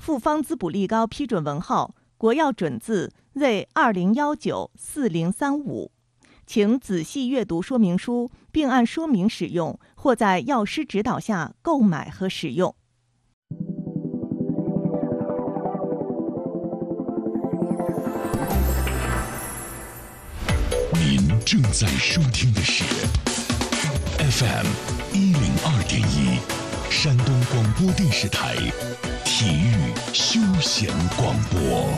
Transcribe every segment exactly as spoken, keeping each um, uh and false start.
复方滋补力膏批准文号国药准字 Z 二零一九四零三五，请仔细阅读说明书，并按说明使用，或在药师指导下购买和使用。 您正在收听的是 F M 一零二点一，山东广播电视台体育休闲广播。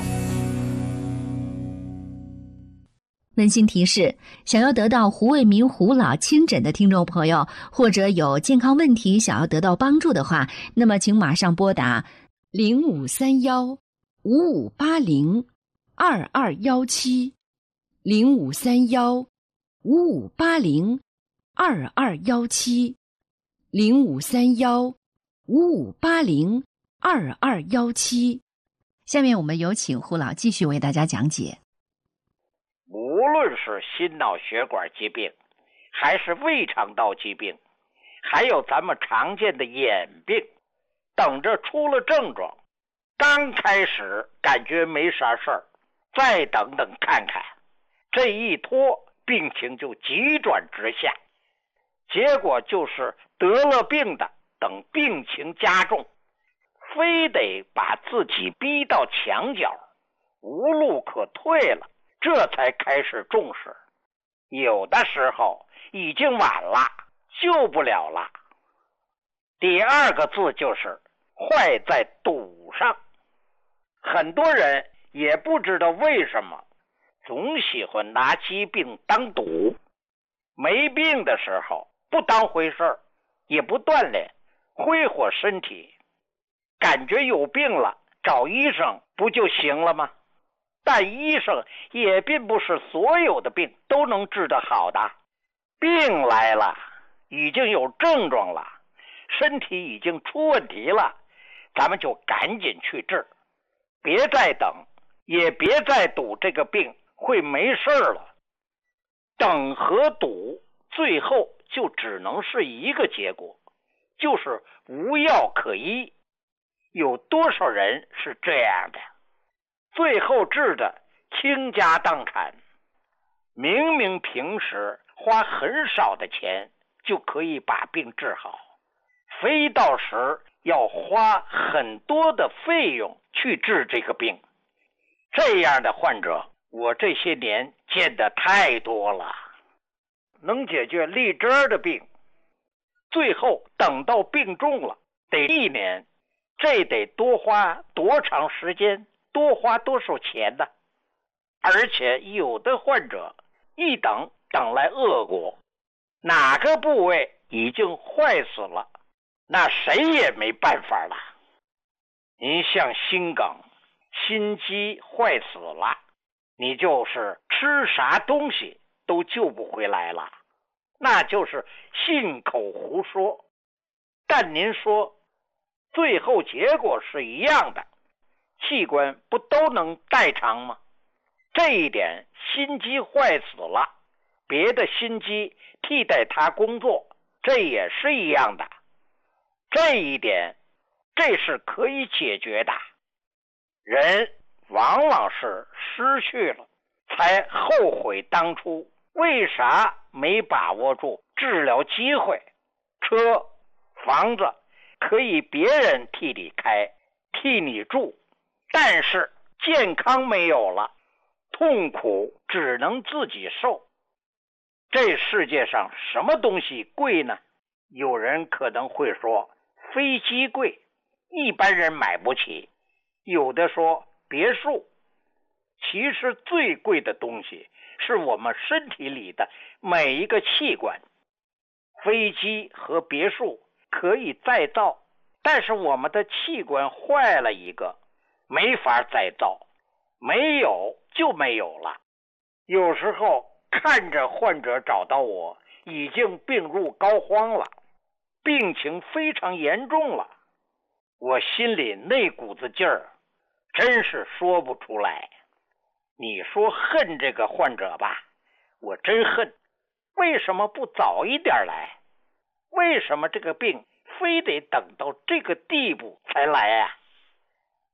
温馨提示：想要得到胡卫民胡老亲诊的听众朋友，或者有健康问题想要得到帮助的话，那么请马上拨打零五三幺五五八零二二幺七零五三幺五五八零二二幺七零五三幺五五八零二二幺七。下面我们有请胡老继续为大家讲解。 无论是心脑血管疾病，还是胃肠道疾病，还有咱们常见的眼病，等着出了症状，刚开始感觉没啥事儿，再等等看看，这一拖病情就急转直下，结果就是得了病的等病情加重，非得把自己逼到墙角，无路可退了，这才开始重视。有的时候已经晚了，救不了了。第二个字就是坏在赌上，很多人也不知道为什么总喜欢拿疾病当赌，没病的时候不当回事儿，也不锻炼挥霍身体，感觉有病了找医生不就行了吗？但医生也并不是所有的病都能治得好的，病来了，已经有症状了，身体已经出问题了，咱们就赶紧去治，别再等，也别再赌这个病会没事了。等和赌最后就只能是一个结果，就是无药可医。有多少人是这样的？最后治的倾家荡产，明明平时花很少的钱就可以把病治好，非到时要花很多的费用去治这个病。这样的患者我这些年见得太多了，能解决立针的病，最后等到病重了得一年，这得多花多长时间，多花多少钱呢？而且有的患者一等等来恶果，哪个部位已经坏死了，那谁也没办法了。您像心梗、心肌坏死了，你就是吃啥东西都救不回来了，那就是信口胡说。但您说最后结果是一样的，器官不都能代偿吗？这一点心肌坏死了，别的心肌替代它工作，这也是一样的。这一点这是可以解决的。人往往是失去了才后悔当初为啥没把握住治疗机会。车房子可以别人替你开替你住，但是健康没有了，痛苦只能自己受。这世界上什么东西贵呢？有人可能会说飞机贵，一般人买不起。有的说别墅，其实最贵的东西是我们身体里的每一个器官。飞机和别墅可以再造，但是我们的器官坏了一个，没法再造，没有就没有了。有时候看着患者找到我，已经病入膏肓了，病情非常严重了，我心里那股子劲儿真是说不出来。你说恨这个患者吧，我真恨，为什么不早一点来？为什么这个病非得等到这个地步才来啊？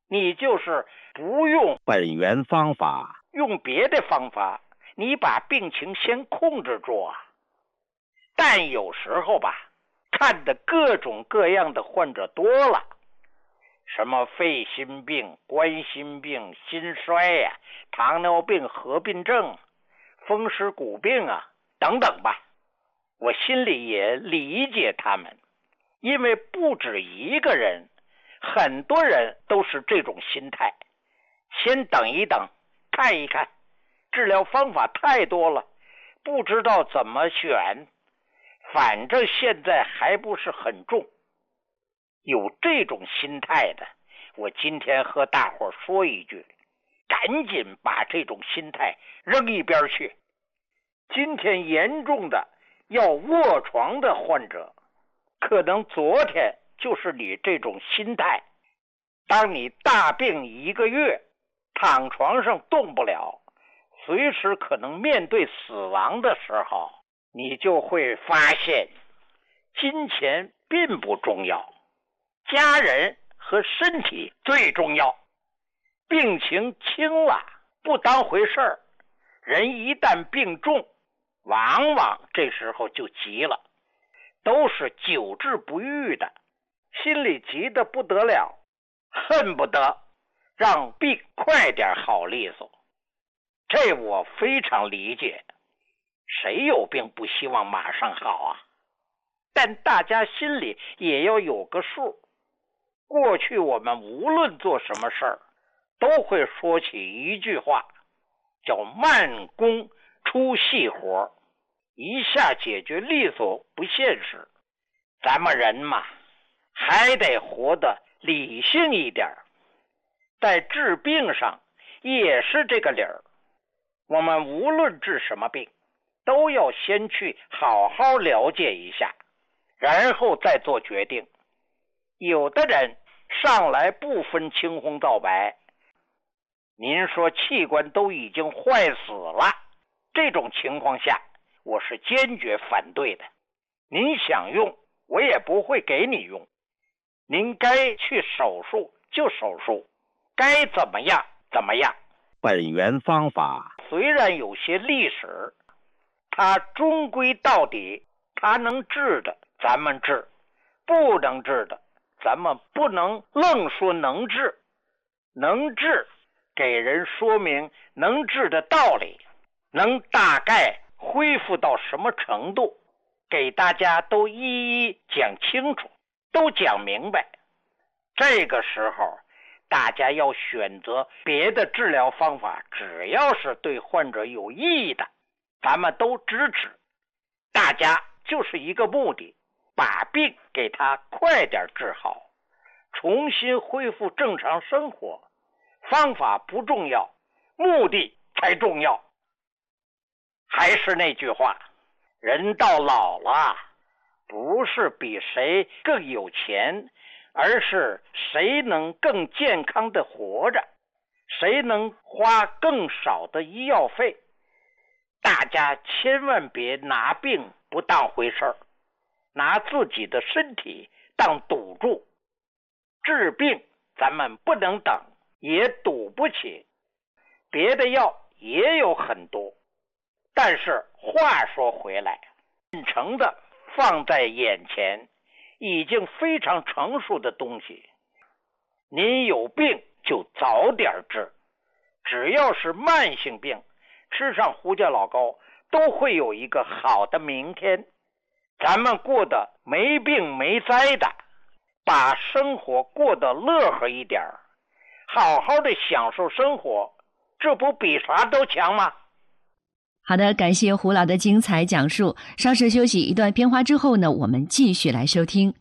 你就是不用本源方法，用别的方法，你把病情先控制住啊。但有时候吧，看的各种各样的患者多了，什么肺心病、冠心病、心衰呀、啊、糖尿病合并症、风湿骨病啊等等吧，我心里也理解他们，因为不止一个人，很多人都是这种心态。先等一等，看一看，治疗方法太多了，不知道怎么选，反正现在还不是很重。有这种心态的，我今天和大伙说一句，赶紧把这种心态扔一边去。今天严重的要卧床的患者，可能昨天就是你这种心态。当你大病一个月，躺床上动不了，随时可能面对死亡的时候，你就会发现金钱并不重要，家人和身体最重要。病情轻了不当回事儿，人一旦病重，往往这时候就急了，都是久治不愈的，心里急得不得了，恨不得让病快点好利索。这我非常理解，谁有病不希望马上好啊？但大家心里也要有个数。过去我们无论做什么事儿，都会说起一句话，叫慢工出细活，一下解决利索不现实。咱们人嘛，还得活得理性一点，在治病上也是这个理儿。我们无论治什么病，都要先去好好了解一下，然后再做决定。有的人上来不分青红皂白，您说器官都已经坏死了，这种情况下我是坚决反对的。您想用，我也不会给你用。您该去手术就手术，该怎么样怎么样。本源方法虽然有些历史，它终归到底，它能治的咱们治，不能治的咱们不能愣说能治。能治给人说明能治的道理，能大概恢复到什么程度，给大家都一一讲清楚，都讲明白。这个时候大家要选择别的治疗方法，只要是对患者有意义的，咱们都支持。大家就是一个目的，把病给他快点治好，重新恢复正常生活。方法不重要，目的才重要。还是那句话，人到老了，不是比谁更有钱，而是谁能更健康的活着，谁能花更少的医药费。大家千万别拿病不当回事儿，拿自己的身体当赌注。治病咱们不能等，也赌不起。别的药也有很多，但是话说回来，真诚的放在眼前，已经非常成熟的东西，您有病就早点治。只要是慢性病，吃上胡家老膏都会有一个好的明天。咱们过得没病没灾的，把生活过得乐呵一点，好好的享受生活，这不比啥都强吗？ 好的，感谢胡老的精彩讲述。稍事休息一段片花之后呢，我们继续来收听。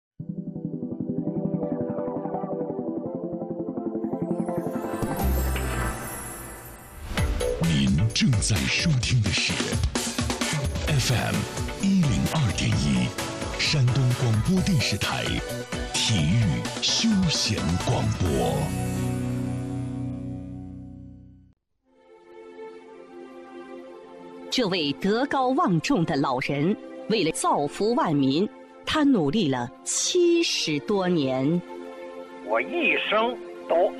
您正在收听的是 F M 一零二点一山东广播电视台体育休闲广播。 这位德高望重的老人，为了造福万民，他努力了七十多年。 我一生都